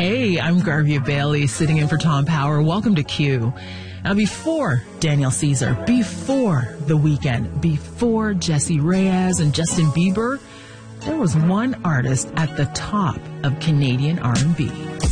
Hey, I'm Garvia Bailey, sitting in for Tom Power. Welcome to Q. Now, before Daniel Caesar, before The Weeknd, before Jessie Reyez and Justin Bieber, there was one artist at the top of Canadian R&B.